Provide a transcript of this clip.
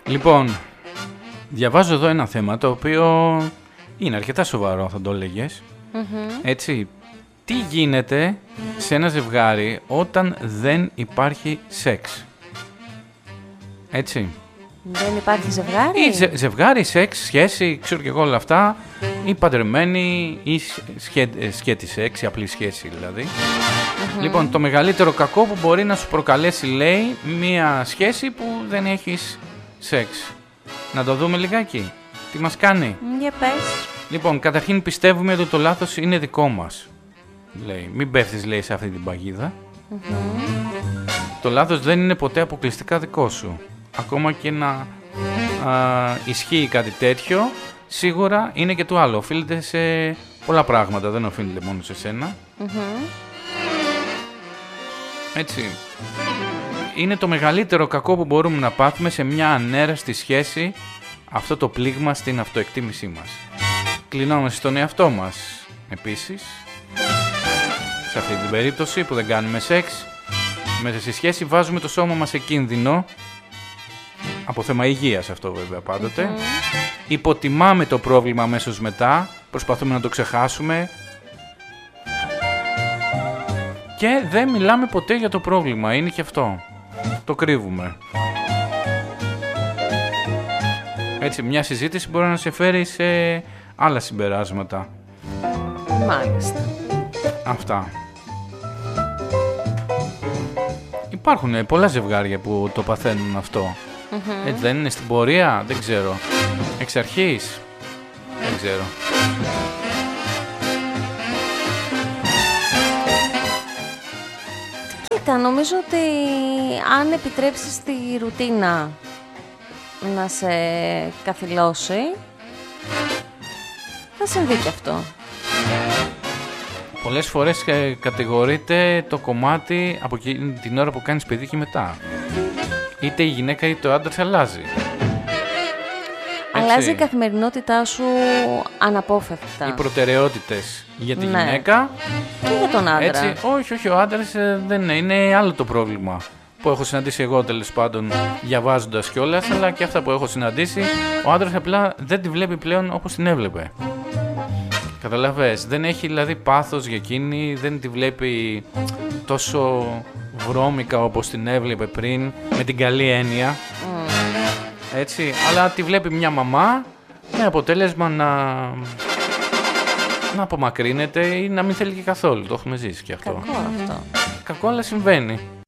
Λοιπόν, διαβάζω εδώ ένα θέμα το οποίο είναι αρκετά σοβαρό, θα το έλεγες. Έτσι, τι γίνεται σε ένα ζευγάρι όταν δεν υπάρχει σεξ? Έτσι. Δεν υπάρχει ζευγάρι? Ή ζευγάρι, σεξ, σχέση, ξέρω και εγώ όλα αυτά, ή παντρεμένη, ή σκέτη σεξ, η απλή σχέση δηλαδή. Λοιπόν, το μεγαλύτερο κακό που μπορεί να σου προκαλέσει, λέει, μία σχέση που δεν έχεις σεξ. Να το δούμε λιγάκι. Τι μας κάνει? Για πες. Λοιπόν, καταρχήν πιστεύουμε ότι το λάθος είναι δικό μας. Λέει, μην πέφτεις, λέει, σε αυτή την παγίδα. Το λάθος δεν είναι ποτέ αποκλειστικά δικό σου. Ακόμα και να ισχύει κάτι τέτοιο, σίγουρα είναι και το άλλο. Οφείλεται σε πολλά πράγματα, δεν οφείλεται μόνο σε σένα. Έτσι. Είναι το μεγαλύτερο κακό που μπορούμε να πάθουμε σε μια ανέραστη σχέση, αυτό το πλήγμα στην αυτοεκτίμησή μας. Κλεινόμαστε στον εαυτό μας. Επίσης, σε αυτή την περίπτωση που δεν κάνουμε σεξ, μέσα στη σχέση βάζουμε το σώμα μας σε κίνδυνο, από θέμα υγείας αυτό βέβαια πάντοτε. Υποτιμάμε το πρόβλημα αμέσως μετά, προσπαθούμε να το ξεχάσουμε και δεν μιλάμε ποτέ για το πρόβλημα, είναι και αυτό. Το κρύβουμε. Έτσι, μια συζήτηση μπορεί να σε φέρει σε άλλα συμπεράσματα. Μάλιστα. Αυτά. Υπάρχουν πολλά ζευγάρια που το παθαίνουν αυτό. Έτσι δεν είναι στην πορεία? Δεν ξέρω. Εξ αρχής? Δεν ξέρω. Κοίτα, νομίζω ότι αν επιτρέψεις τη ρουτίνα να σε καθυλώσει, θα συμβεί και αυτό. Πολλές φορές κατηγορείται το κομμάτι από την ώρα που κάνεις παιδί και μετά. Είτε η γυναίκα είτε ο άντρας αλλάζει. Αλλάζει η καθημερινότητά σου αναπόφευκτα. Οι προτεραιότητες για τη γυναίκα και για τον άντρα. Έτσι, όχι, ο άντρας δεν είναι άλλο το πρόβλημα που έχω συναντήσει εγώ, τέλος πάντων, διαβάζοντας κιόλας, αλλά και αυτά που έχω συναντήσει, ο άντρας απλά δεν τη βλέπει πλέον όπως την έβλεπε. Καταλαβες, δεν έχει δηλαδή πάθος για εκείνη, δεν τη βλέπει τόσο βρώμικα όπως την έβλεπε πριν, με την καλή έννοια. Έτσι, αλλά τη βλέπει μια μαμά με αποτέλεσμα να απομακρύνεται ή να μην θέλει και καθόλου. Το έχουμε ζήσει και αυτό. Κακό αυτό. Κακό, αλλά συμβαίνει.